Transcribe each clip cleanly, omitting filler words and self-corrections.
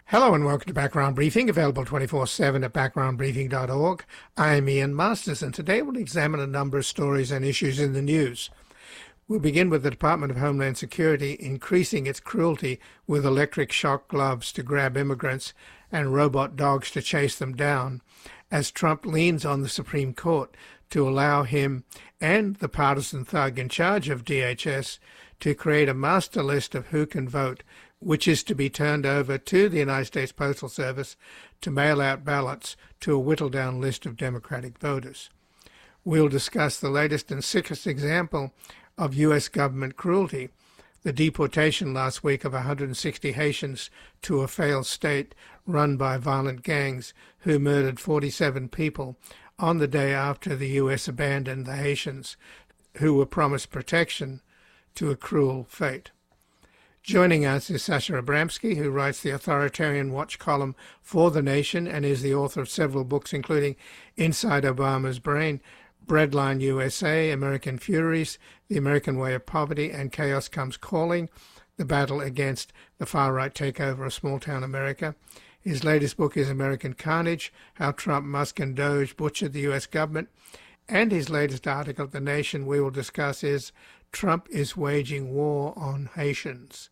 Hello and welcome to Background Briefing, available 24/7 at backgroundbriefing.org. I'm Ian Masters, and today we'll examine a number of stories and issues in the news. We'll begin with the Department of Homeland Security increasing its cruelty with electric shock gloves to grab immigrants and robot dogs to chase them down, as Trump leans on the Supreme Court to allow him and the partisan thug in charge of DHS to create a master list of who can vote, which is to be turned over to the United States Postal Service to mail out ballots to a whittled-down list of Democratic voters. We'll discuss the latest and sickest example of U.S. government cruelty, the deportation last week of 160 Haitians to a failed state run by violent gangs who murdered 47 people on the day after the U.S. abandoned the Haitians, who were promised protection, to a cruel fate. Joining us is Sasha Abramsky, who writes the Authoritarian Watch column for The Nation and is the author of several books, including Inside Obama's Brain, Breadline USA, American Furies, The American Way of Poverty, and Chaos Comes Calling, The Battle Against the Far-Right Takeover of Small-Town America. His latest book is American Carnage, How Trump, Musk, and Doge Butchered the U.S. Government. And his latest article at The Nation we will discuss is Trump is Waging War on Haitians.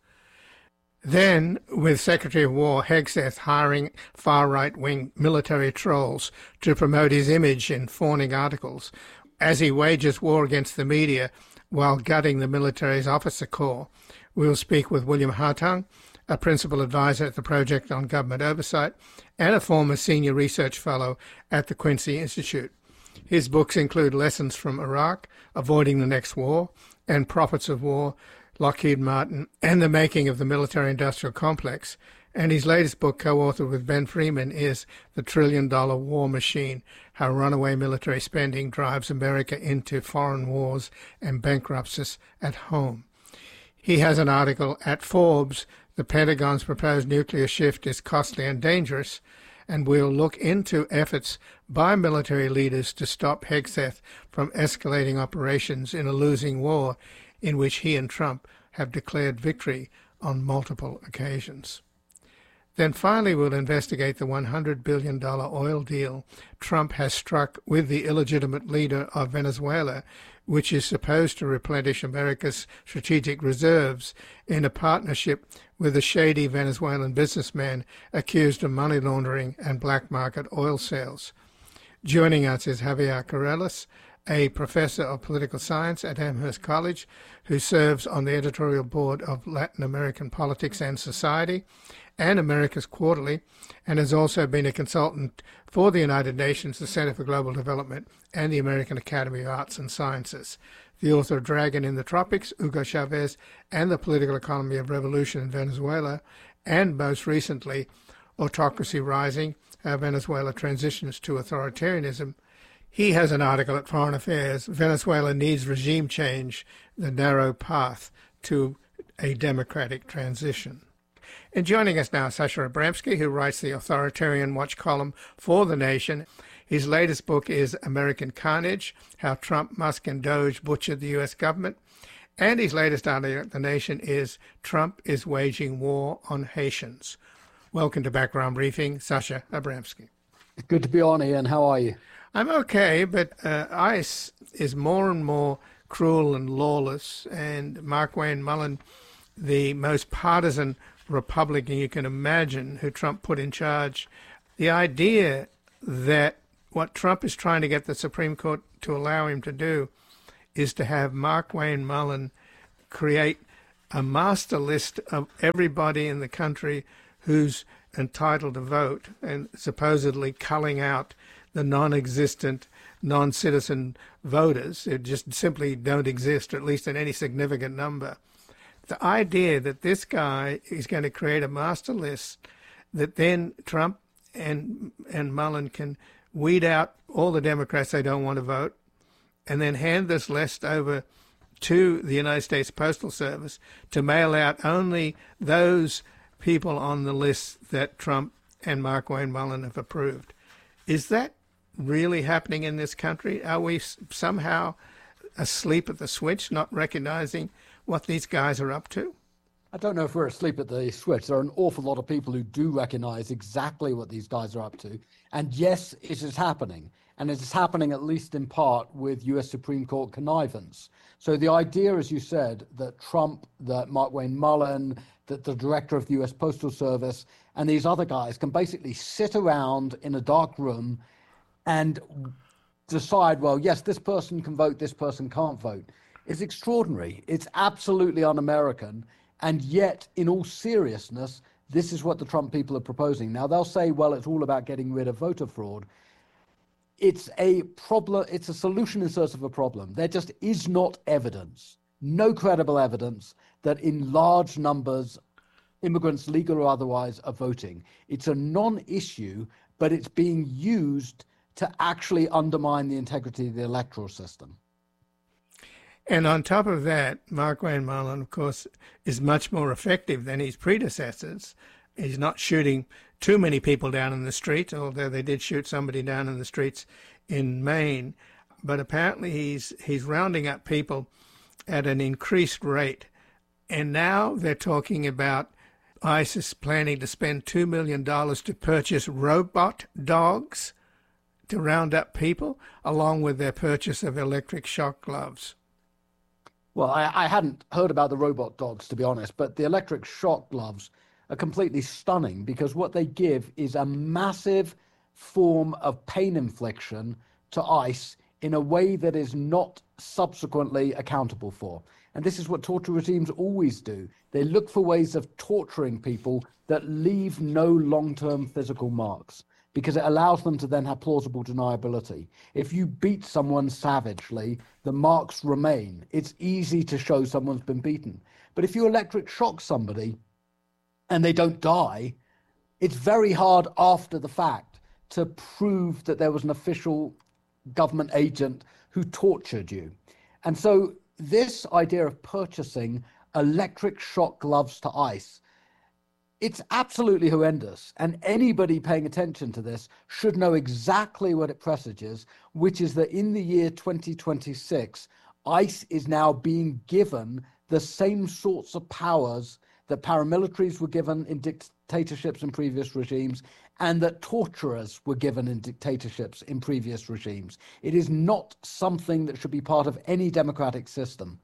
Then, with Secretary of War Hegseth hiring far-right-wing military trolls to promote his image in fawning articles, as he wages war against the media while gutting the military's officer corps, we'll speak with William Hartung, a principal advisor at the Project on Government Oversight and a former senior research fellow at the Quincy Institute. His books include Lessons from Iraq, Avoiding the Next War, and Prophets of War, Lockheed Martin, and the Making of the Military-Industrial Complex. And his latest book, co-authored with Ben Freeman, is The Trillion-Dollar War Machine, How Runaway Military Spending Drives America into Foreign Wars and Bankrupts us at Home. He has an article at Forbes, The Pentagon's Proposed Nuclear Shift is Costly and Dangerous, and we'll look into efforts by military leaders to stop Hegseth from escalating operations in a losing war in which he and Trump have declared victory on multiple occasions. Then finally we'll investigate the $100 billion oil deal Trump has struck with the illegitimate leader of Venezuela, which is supposed to replenish America's strategic reserves in a partnership with a shady Venezuelan businessman accused of money laundering and black market oil sales. Joining us is Javier Corrales, a professor of political science at Amherst College, who serves on the editorial board of Latin American Politics and Society and America's Quarterly, and has also been a consultant for the United Nations, the Center for Global Development, and the American Academy of Arts and Sciences. The author of Dragon in the Tropics, Hugo Chavez, and the Political Economy of Revolution in Venezuela, and most recently, Autocracy Rising, How Venezuela Transitions to Authoritarianism. He has an article at Foreign Affairs, Venezuela Needs Regime Change, The Narrow Path to a Democratic Transition. And joining us now, Sasha Abramsky, who writes the Authoritarian Watch column for The Nation. His latest book is American Carnage, How Trump, Musk, and Doge Butchered the U.S. Government. And his latest article at The Nation is Trump is Waging War on Haitians. Welcome to Background Briefing, Sasha Abramsky. Good to be on, Ian. How are you? I'm okay, but ICE is more and more cruel and lawless, and Markwayne Mullin, the most partisan Republican you can imagine, who Trump put in charge, the idea that what Trump is trying to get the Supreme Court to allow him to do is to have Markwayne Mullin create a master list of everybody in the country who's entitled to vote, and supposedly culling out the non-existent, non-citizen voters who just simply don't exist, or at least in any significant number. The idea that this guy is going to create a master list that then Trump and Mullin can weed out all the Democrats they don't want to vote and then hand this list over to the United States Postal Service to mail out only those people on the list that Trump and Markwayne Mullin have approved. Is that really happening in this country? Are we somehow asleep at the switch, not recognizing what these guys are up to? I don't know if we're asleep at the switch. There are an awful lot of people who do recognize exactly what these guys are up to. And yes, it is happening. And it is happening, at least in part, with US Supreme Court connivance. So the idea, as you said, that Trump, that Markwayne Mullin, that the director of the US Postal Service, and these other guys can basically sit around in a dark room and decide, well, yes, this person can vote, this person can't vote, is extraordinary. It's absolutely un-American. And yet, in all seriousness, this is what the Trump people are proposing. Now, they'll say, well, it's all about getting rid of voter fraud. It's a problem. It's a solution in search of a problem. There just is not evidence, no credible evidence, that in large numbers, immigrants, legal or otherwise, are voting. It's a non-issue, but it's being used to actually undermine the integrity of the electoral system. And on top of that, Markwayne Mullin, of course, is much more effective than his predecessors. He's not shooting too many people down in the streets, although they did shoot somebody down in the streets in Maine. But apparently he's rounding up people at an increased rate. And now they're talking about ISIS planning to spend $2 million to purchase robot dogs to round up people, along with their purchase of electric shock gloves. Well, I hadn't heard about the robot dogs, to be honest, but the electric shock gloves are completely stunning because what they give is a massive form of pain infliction to ICE in a way that is not subsequently accountable for. And this is what torture regimes always do. They look for ways of torturing people that leave no long-term physical marks, because it allows them to then have plausible deniability. If you beat someone savagely, the marks remain. It's easy to show someone's been beaten. But if you electric shock somebody and they don't die, it's very hard after the fact to prove that there was an official government agent who tortured you. And so this idea of purchasing electric shock gloves to ICE, it's absolutely horrendous, and anybody paying attention to this should know exactly what it presages, which is that in the year 2026, ICE is now being given the same sorts of powers that paramilitaries were given in dictatorships in previous regimes and that torturers were given in dictatorships in previous regimes. It is not something that should be part of any democratic system.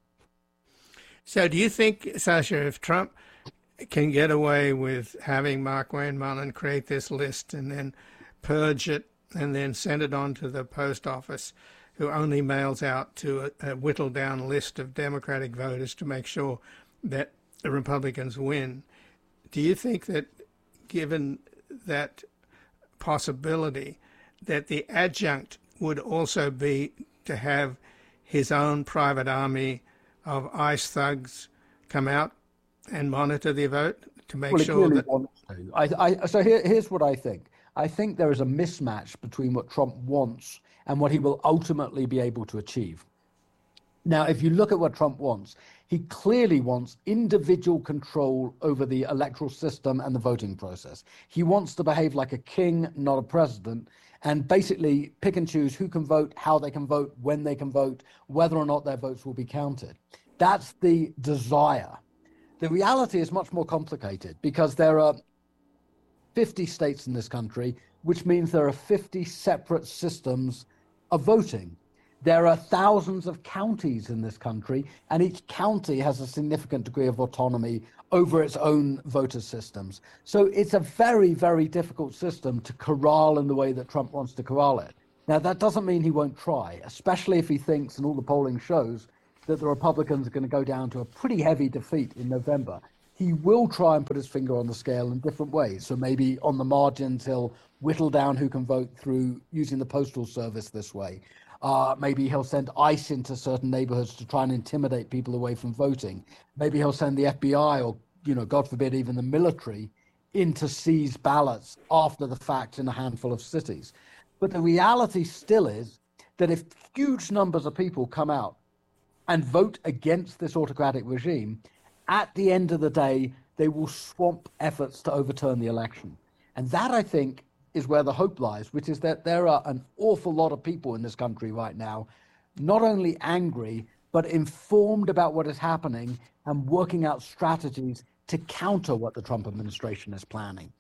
So do you think, Sasha, if Trump can get away with having Markwayne Mullin create this list and then purge it and then send it on to the post office, who only mails out to a whittled down list of Democratic voters to make sure that the Republicans win, do you think that, given that possibility, that the adjunct would also be to have his own private army of ICE thugs come out and monitor the vote to make sure that... So here's what I think. I think there is a mismatch between what Trump wants and what he will ultimately be able to achieve. Now, if you look at what Trump wants, he clearly wants individual control over the electoral system and the voting process. He wants to behave like a king, not a president, and basically pick and choose who can vote, how they can vote, when they can vote, whether or not their votes will be counted. That's the desire. The reality is much more complicated because there are 50 states in this country, which means there are 50 separate systems of voting. There are thousands of counties in this country, and each county has a significant degree of autonomy over its own voter systems. So it's a very, very difficult system to corral in the way that Trump wants to corral it. Now, that doesn't mean he won't try, especially if he thinks, and all the polling shows, that the Republicans are going to go down to a pretty heavy defeat in November. He will try and put his finger on the scale in different ways. So maybe on the margins, he'll whittle down who can vote through using the Postal Service this way. Maybe he'll send ICE into certain neighborhoods to try and intimidate people away from voting. Maybe he'll send the FBI or, God forbid, even the military in to seize ballots after the fact in a handful of cities. But the reality still is that if huge numbers of people come out and vote against this autocratic regime, at the end of the day, they will swamp efforts to overturn the election. And that, I think, is where the hope lies, which is that there are an awful lot of people in this country right now, not only angry, but informed about what is happening and working out strategies to counter what the Trump administration is planning.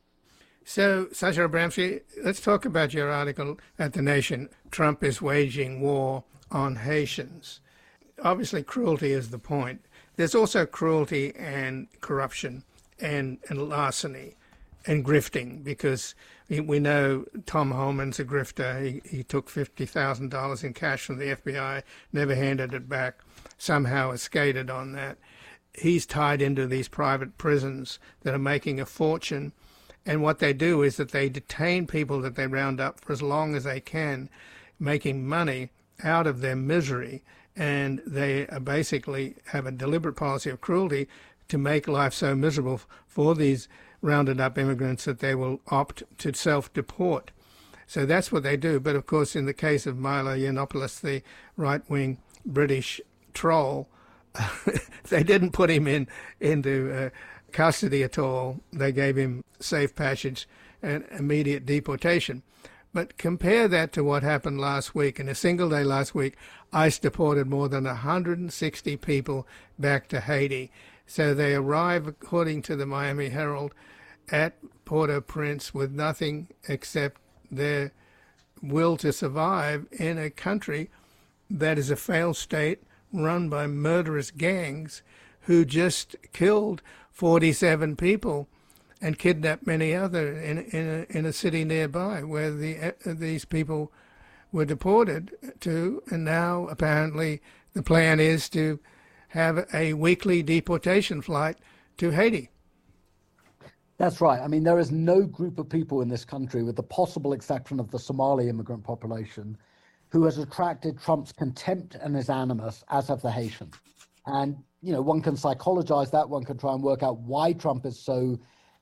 So, Sasha Abramsky, let's talk about your article at The Nation. Trump is waging war on Haitians. Obviously, cruelty is the point. There's also cruelty and corruption and larceny and grifting, because we know Tom Homan's a grifter. He took $50,000 in cash from the FBI, never handed it back, somehow escaped on that. He's tied into these private prisons that are making a fortune. And what they do is that they detain people that they round up for as long as they can, making money out of their misery. And they basically have a deliberate policy of cruelty to make life so miserable for these rounded up immigrants that they will opt to self-deport. So that's what they do. But of course, in the case of Milo Yiannopoulos, the right-wing British troll, they didn't put him into custody at all. They gave him safe passage and immediate deportation. But compare that to what happened last week. In a single day last week, ICE deported more than 160 people back to Haiti. So they arrive, according to the Miami Herald, at Port-au-Prince with nothing except their will to survive in a country that is a failed state run by murderous gangs who just killed 47 people and kidnapped many other in a city nearby where these people were deported to. And now apparently the plan is to have a weekly deportation flight to Haiti. That's right. I mean, there is no group of people in this country, with the possible exception of the Somali immigrant population, who has attracted Trump's contempt and his animus, as have the Haitians. And, one can psychologize that. One can try and work out why Trump is so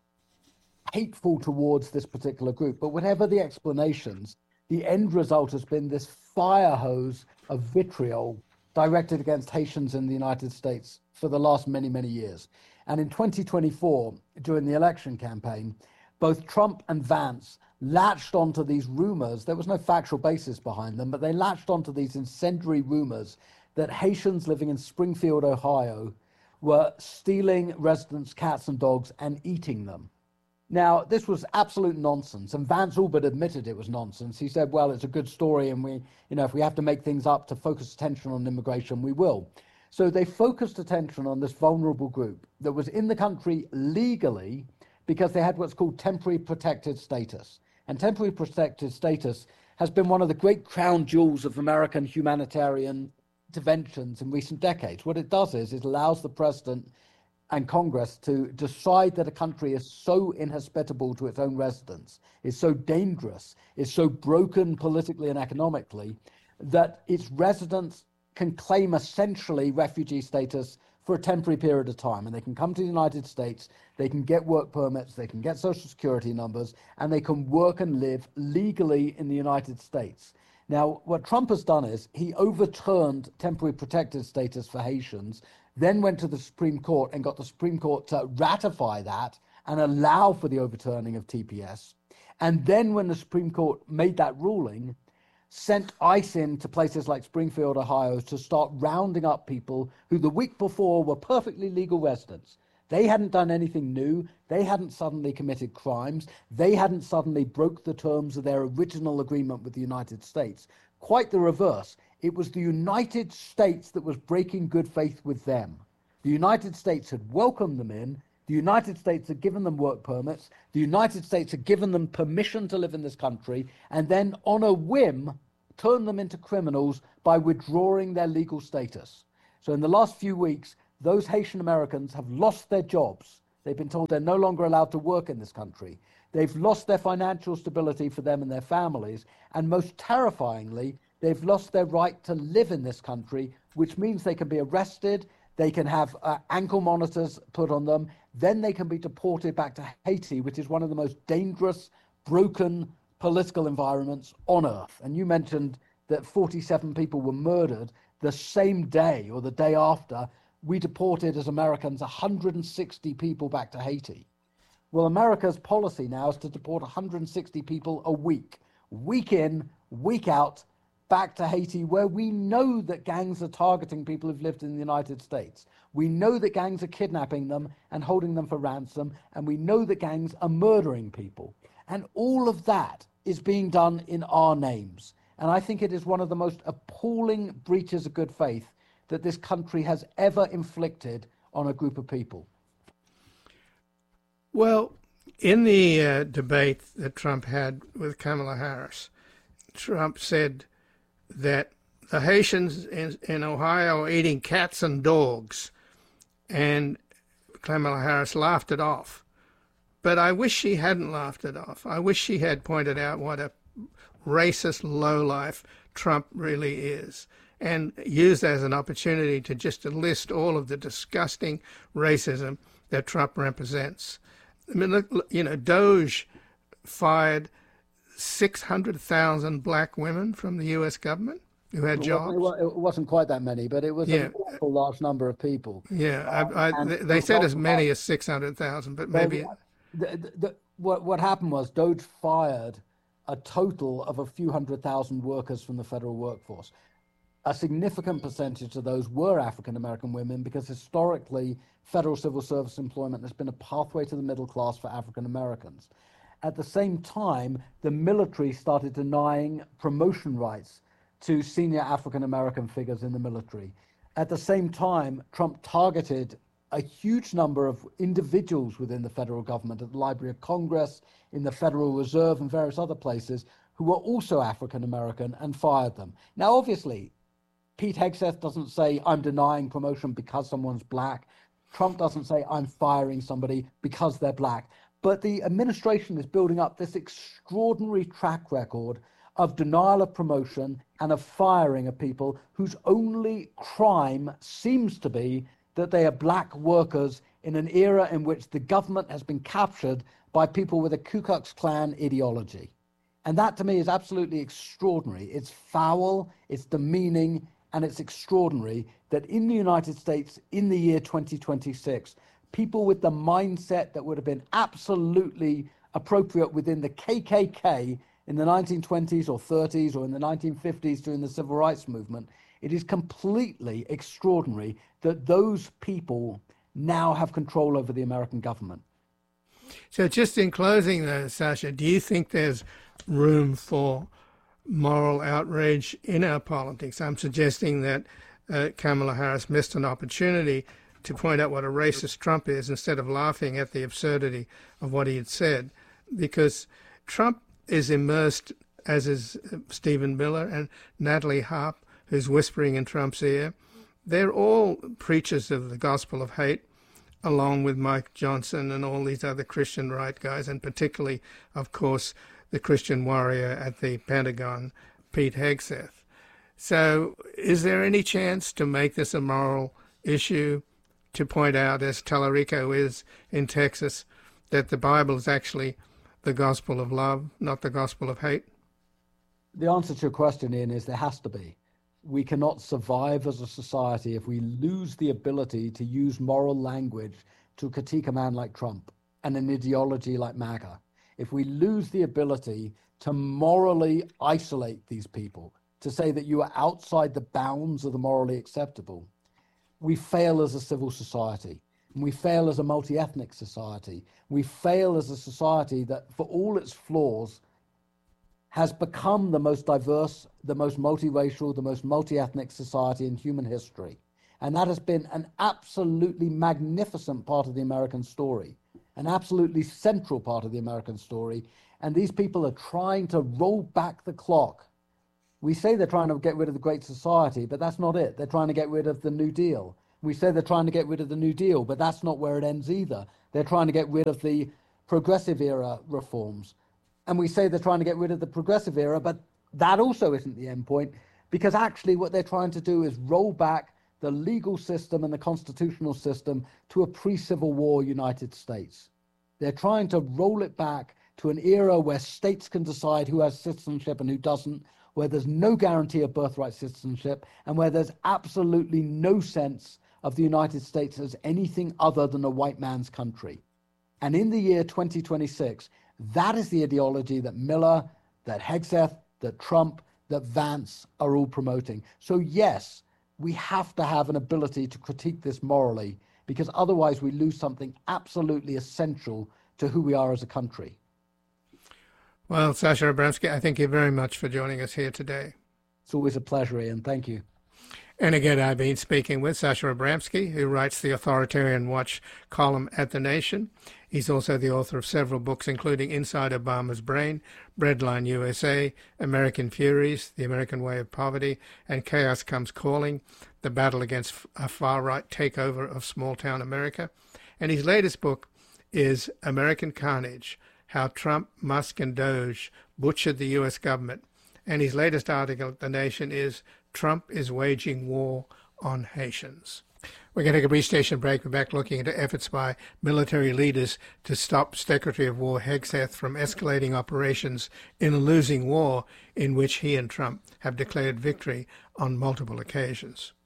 hateful towards this particular group. But whatever the explanations, the end result has been this fire hose of vitriol directed against Haitians in the United States for the last many, many years. And in 2024, during the election campaign, both Trump and Vance latched onto these rumors. There was no factual basis behind them, but they latched onto these incendiary rumors that Haitians living in Springfield, Ohio, were stealing residents' cats and dogs and eating them. Now, this was absolute nonsense, and Vance all but admitted it was nonsense. He said, well, it's a good story, and if we have to make things up to focus attention on immigration, we will. So they focused attention on this vulnerable group that was in the country legally because they had what's called temporary protected status. And temporary protected status has been one of the great crown jewels of American humanitarian interventions in recent decades. What it does is it allows the president and Congress to decide that a country is so inhospitable to its own residents, is so dangerous, is so broken politically and economically, that its residents can claim essentially refugee status for a temporary period of time. And they can come to the United States, they can get work permits, they can get social security numbers, and they can work and live legally in the United States. Now, what Trump has done is he overturned temporary protected status for Haitians, then went to the Supreme Court and got the Supreme Court to ratify that and allow for the overturning of TPS. And then when the Supreme Court made that ruling, sent ICE in to places like Springfield, Ohio, to start rounding up people who the week before were perfectly legal residents. They hadn't done anything new. They hadn't suddenly committed crimes. They hadn't suddenly broke the terms of their original agreement with the United States. Quite the reverse. It was the United States that was breaking good faith with them. The United States had welcomed them in. The United States had given them work permits. The United States had given them permission to live in this country, and then on a whim turned them into criminals by withdrawing their legal status. So in the last few weeks, those Haitian Americans have lost their jobs. They've been told they're no longer allowed to work in this country. They've lost their financial stability for them and their families. And most terrifyingly, they've lost their right to live in this country, which means they can be arrested, they can have ankle monitors put on them, then they can be deported back to Haiti, which is one of the most dangerous, broken political environments on earth. And you mentioned that 47 people were murdered the same day or the day after we deported as Americans 160 people back to Haiti. Well, America's policy now is to deport 160 people a week in, week out, back to Haiti, where we know that gangs are targeting people who've lived in the United States. We know that gangs are kidnapping them and holding them for ransom, and we know that gangs are murdering people. And all of that is being done in our names. And I think it is one of the most appalling breaches of good faith that this country has ever inflicted on a group of people. Well, in the debate that Trump had with Kamala Harris, Trump said that the Haitians in Ohio are eating cats and dogs, and Kamala Harris laughed it off. But I wish she hadn't laughed it off. I wish she had pointed out what a racist lowlife Trump really is, and used as an opportunity to just list all of the disgusting racism that Trump represents. I mean, look, you know, Doge fired 600,000 black women from the U.S. government who had jobs. It wasn't quite that many, but it was an awful large number of people. Yeah, they said as many as 600,000, but maybe... What happened was Doge fired a total of a few 100,000 workers from the federal workforce. A significant percentage of those were African-American women, because historically federal civil service employment has been a pathway to the middle class for African-Americans. At the same time, the military started denying promotion rights to senior African-American figures in the military. At the same time, Trump targeted a huge number of individuals within the federal government, at the Library of Congress, in the Federal Reserve, and various other places, who were also African-American, and fired them. Now, obviously, Pete Hegseth doesn't say, I'm denying promotion because someone's black. Trump doesn't say, I'm firing somebody because they're black. But the administration is building up this extraordinary track record of denial of promotion and of firing of people whose only crime seems to be that they are black workers in an era in which the government has been captured by people with a Ku Klux Klan ideology. And that, to me, is absolutely extraordinary. It's foul, it's demeaning, and it's extraordinary that in the United States, in the year 2026, people with the mindset that would have been absolutely appropriate within the KKK in the 1920s or 30s or in the 1950s during the Civil Rights Movement, it is completely extraordinary that those people now have control over the American government. So just in closing, though, Sasha, do you think there's room for moral outrage in our politics? I'm suggesting that Kamala Harris missed an opportunity to point out what a racist Trump is instead of laughing at the absurdity of what he had said, because Trump is immersed, as is Stephen Miller and Natalie Harp, who's whispering in Trump's ear. They're all preachers of the gospel of hate, along with Mike Johnson and all these other Christian right guys, and particularly, of course, the Christian warrior at the Pentagon, Pete Hegseth. So is there any chance to make this a moral issue, to point out, as Tallarico is in Texas, that the Bible is actually the gospel of love, not the gospel of hate? The answer to your question, Ian, is there has to be. We cannot survive as a society if we lose the ability to use moral language to critique a man like Trump and an ideology like MAGA. If we lose the ability to morally isolate these people, to say that you are outside the bounds of the morally acceptable, we fail as a civil society. And we fail as a multi-ethnic society. We fail as a society that, for all its flaws, has become the most diverse, the most multiracial, the most multi-ethnic society in human history. And that has been an absolutely magnificent part of the American story, an absolutely central part of the American story. And these people are trying to roll back the clock. We say they're trying to get rid of the Great Society, but that's not it. They're trying to get rid of the New Deal. We say they're trying to get rid of the New Deal, but that's not where it ends either. They're trying to get rid of the progressive era reforms. And we say they're trying to get rid of the progressive era, but that also isn't the end point, because actually what they're trying to do is roll back the legal system and the constitutional system to a pre-Civil War United States. They're trying to roll it back to an era where states can decide who has citizenship and who doesn't, where there's no guarantee of birthright citizenship, and where there's absolutely no sense of the United States as anything other than a white man's country. And in the year 2026, that is the ideology that Miller, that Hegseth, that Trump, that Vance are all promoting. So yes, we have to have an ability to critique this morally, because otherwise we lose something absolutely essential to who we are as a country. Well, Sasha Abramsky, I thank you very much for joining us here today. It's always a pleasure, Ian. Thank you. And again, I've been speaking with Sasha Abramsky, who writes the Authoritarian Watch column at The Nation. He's also the author of several books, including Inside Obama's Brain, Breadline USA, American Furies, The American Way of Poverty, and Chaos Comes Calling, The Battle Against a Far-Right Takeover of Small-Town America. And his latest book is American Carnage, How Trump, Musk, and Doge Butchered the U.S. Government. And his latest article at The Nation is Trump is Waging War on Haitians. We're going to take a brief station break. We're back looking into efforts by military leaders to stop Secretary of War Hegseth from escalating operations in a losing war in which he and Trump have declared victory on multiple occasions.